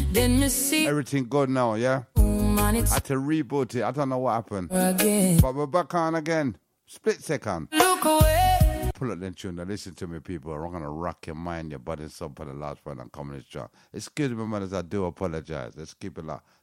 Then me see Everything good now, yeah? woman, I it's had to reboot it. I don't know what happened. again. But we're back on again. Split second. Look away. Pull up the tune. Now listen to me, people. I'm going to rock your mind, your body, and soul for the last one. I'm coming this track. Excuse me, brothers. I do apologize. Let's keep it locked.